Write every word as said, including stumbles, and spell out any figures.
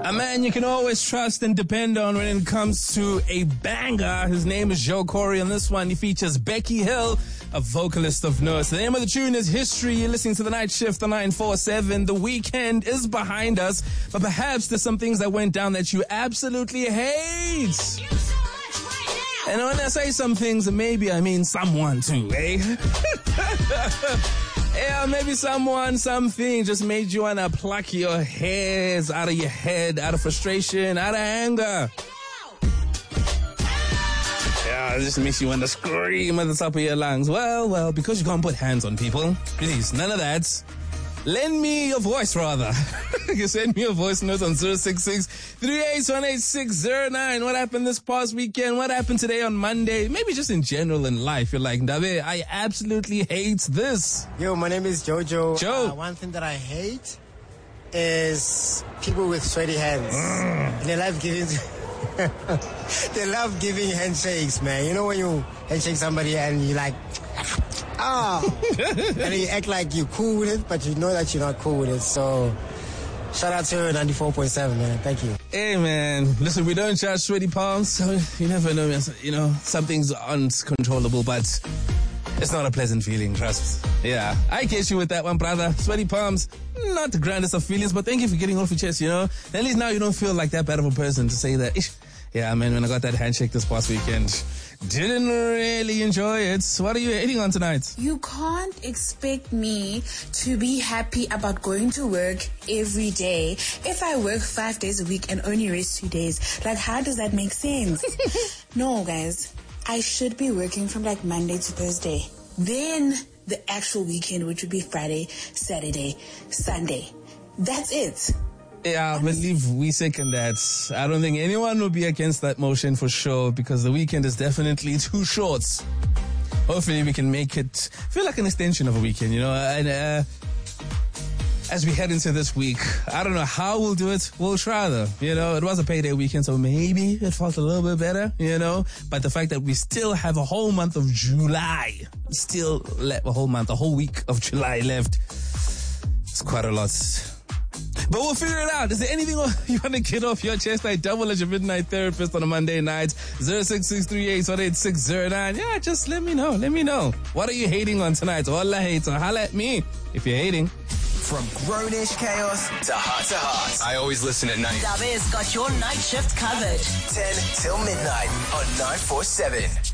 A man you can always trust and depend on when it comes to a banger. His name is Joe Corey. On this one, he features Becky Hill, a vocalist of note. The name of the tune is History. You're listening to The Night Shift on nine four seven. The weekend is behind us, but perhaps there's some things that went down that you absolutely hate. And when I say some things, maybe I mean someone too, eh? Yeah, maybe someone, something just made you want to pluck your hairs out of your head, out of frustration, out of anger. Yeah, it just makes you want to scream at the top of your lungs. Well, well, because you can't put hands on people, please, none of that. Lend me your voice, rather. You can send me a voice note on zero six six, three eight one, eight six zero nine. What happened this past weekend? What happened today on Monday? Maybe just in general in life. You're like, Ndabe, I absolutely hate this. Yo, my name is Jojo. Joe. Uh, one thing that I hate is people with sweaty hands. Mm. They love giving... they love giving handshakes, man. You know when you handshake somebody and you like... Ah, and you act like you're cool with it, but you know that you're not cool with it. So, shout out to ninety-four point seven, man. Thank you. Hey, man. Listen, we don't charge sweaty palms, so you never know. You know, something's uncontrollable, but it's not a pleasant feeling, trust. Yeah, I get you with that one, brother. Sweaty palms, not the grandest of feelings, but thank you for getting off your chest, you know. At least now you don't feel like that bad of a person to say that. Ish. Yeah, man, when I got that handshake this past weekend, didn't really enjoy it. What are you hating on tonight? You can't expect me to be happy about going to work every day if I work five days a week and only rest two days. Like, how does that make sense? No, guys. I should be working from like Monday to Thursday. Then the actual weekend, which would be Friday, Saturday, Sunday. That's it. Yeah, I believe we second that. I don't think anyone will be against that motion for sure, because the weekend is definitely too short. Hopefully we can make it feel like an extension of a weekend, you know, and uh, as we head into this week, I don't know how we'll do it. We'll try though, you know. It was a payday weekend, so maybe it felt a little bit better, you know, but the fact that we still have a whole month of July, still le- a whole month, a whole week of July left, it's quite a lot. But we'll figure it out. Is there anything you want to get off your chest? I double as your midnight therapist on a Monday night. zero six six, three eight one, eight six zero nine. Yeah, just let me know. Let me know. What are you hating on tonight? Holla hates, or holla at me if you're hating. From grownish chaos to heart to heart. I always listen at night. Ndabe's got your night shift covered. ten till midnight on nine four seven.